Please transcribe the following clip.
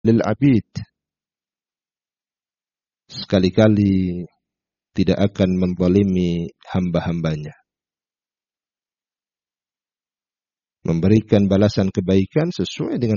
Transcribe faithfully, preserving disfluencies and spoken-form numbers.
lil abid. Sekali-kali tidak akan menzalimi hamba-hambanya. Memberikan balasan kebaikan sesuai dengan